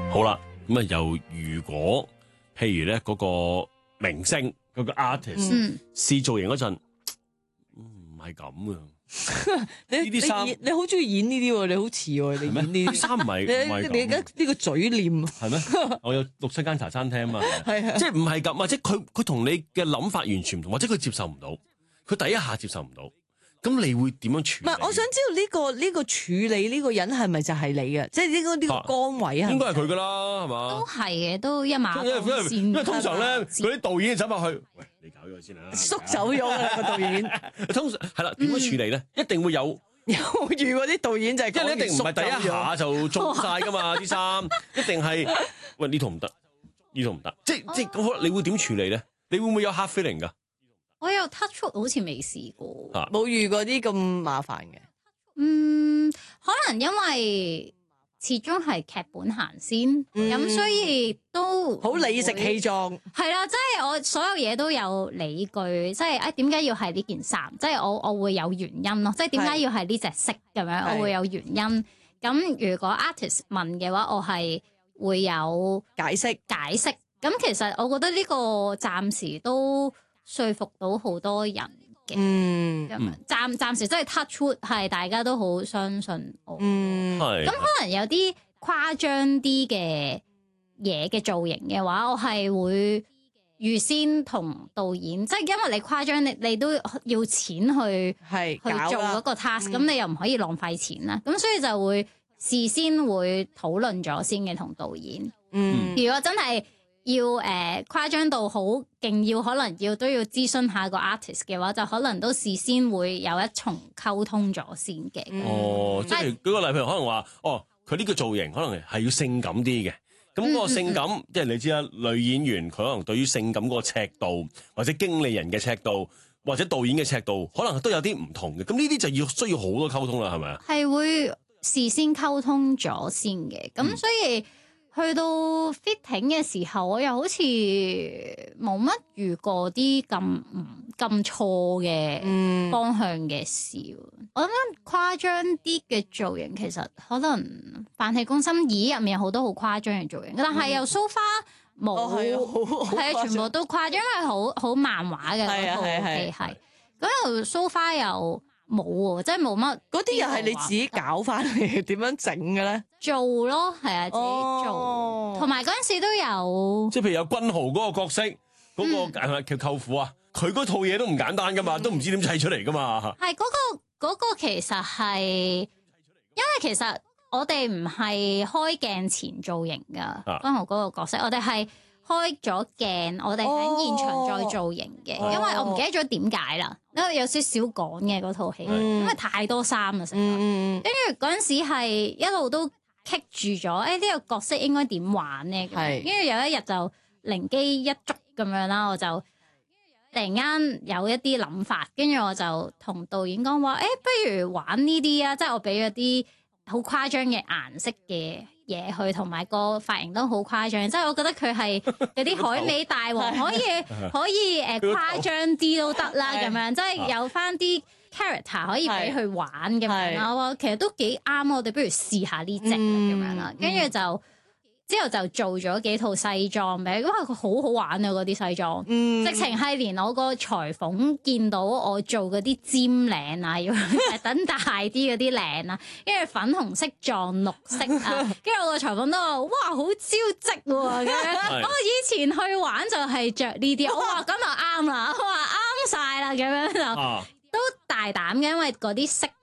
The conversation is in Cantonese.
好啦，咁啊又如果譬如咧嗰個明星嗰個 artist 試造型嗰陣，唔係咁啊！呢啲衫你好中意演呢啲喎，你好似喎，你演呢啲衫唔係你而家呢個嘴臉係咩？我有6-7間茶餐廳啊嘛， 係即係唔係咁，或者佢同你嘅諗法完全唔同，或者佢接受唔到，佢第一下接受唔到，咁你會點樣處理？ 唔係，我想知道呢個處理呢個人係咪就係你嘅？即係呢個崗位啊？ 應該係佢噶啦，係嘛？ 都係嘅，都一馬當先。 因為通常咧，嗰啲導演走埋去，喂，你搞咗佢先啦， 縮走咗啦個導演。 通常係啦，點樣處理咧？一定會有遇過啲導演就係即係你一定唔係第一下就中晒噶嘛啲衫，一定係喂呢套唔得，呢套唔得，即係咁，你會點處理咧？你會唔會有 hard feeling 噶？ 我有 touch wood 好似未試過， 冇遇過啲咁麻煩嘅。 可能因為始終係劇本行先，咁所以都好理直氣壯。 係啦，即係我所有嘢都有理據，即係點解要係呢件衫？即係我會有原因咯，即係點解要係呢隻色咁樣？我會有原因。咁如果 artist 問嘅話，我係會有解釋。 咁其實我覺得呢個暫時都說服到好多人嘅。暫時真係 touch wood 係大家都好相信我。咁可能有啲誇張啲嘅嘢嘅造型嘅話，我係會預先同導演，即係因為你誇張，你都要錢去做嗰個 task，咁你又唔可以浪費錢啦。咁所以就會事先會討論咗先嘅同導演。如果真係要誇張到好勁，可能都要諮詢下個 artist 嘅話，就可能都事先會有一重溝通咗先嘅。 即係舉個例，譬如可能話，佢呢個造型可能係要性感啲嘅，咁嗰個性感，即係你知啦，女演員佢可能對於性感嗰個尺度，或者經理人嘅尺度，或者導演嘅尺度，可能都有啲唔同嘅。咁呢啲就需要好多溝通啦，係咪啊？ 係會事先溝通咗先嘅，咁所以。去到 fitting 嘅時候，我又好似冇乜遇過啲咁錯嘅方向嘅事。我諗誇張啲嘅造型，其實可能《飯戲攻心2》入面有好多好誇張嘅造型，但係又 so far 冇，係啊，全部都誇張，因為好漫畫嘅嗰套戲係，咁又 so far 又冇喎，即係冇乜。嗰啲又係你自己搞翻嚟，點樣整嘅咧？ 做咯，係啊，自己做。同埋嗰陣時都有， 即係譬如有君豪嗰個角色，嗰個係咪叫舅父啊？佢嗰套嘢都唔簡單噶嘛，都唔知點砌出嚟噶嘛。 係嗰個其實係，因為其實我哋唔係開鏡前造型噶，君豪嗰個角色，我哋係開咗鏡，我哋喺現場再造型嘅。因為我唔記得咗點解啦，因為有少少趕嘅嗰套戲，因為太多衫啦成日。跟住嗰陣時係一路都棘住咗，呢個角色應該點玩咧？跟住有一日就靈機一觸咁樣啦，我就突然間有一啲諗法，跟住我就同導演講話，不如玩呢啲啊！即係我俾咗啲好誇張嘅顏色嘅嘢去，同埋個髮型都好誇張，即係我覺得佢係有啲海味大王，可以誇張啲都得啦，咁樣即係有翻啲 character 可以俾佢玩咁樣啦。我話其實都幾啱，我哋不如試下呢隻咁樣啦。跟住之後就做咗幾套西裝俾佢，因為佢好好玩啊嗰啲西裝，直情係連我個裁縫見到我做嗰啲尖領啊，要等大啲嗰啲領啊，跟住粉紅色撞綠色啊，跟住我個裁縫都話：哇，好招積喎！咁樣我以前去玩就係着呢啲，我話咁就啱啦，我話啱晒啦，咁樣就都大膽嘅，因為嗰啲色